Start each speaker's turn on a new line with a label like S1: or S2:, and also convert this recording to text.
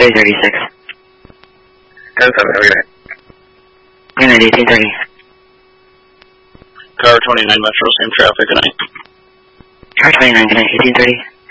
S1: 3036.
S2: 10-7, have a good night.
S1: Good night, 1830.
S3: Car 29 Metro, same traffic, good night.
S1: Car 29, good night, 1830.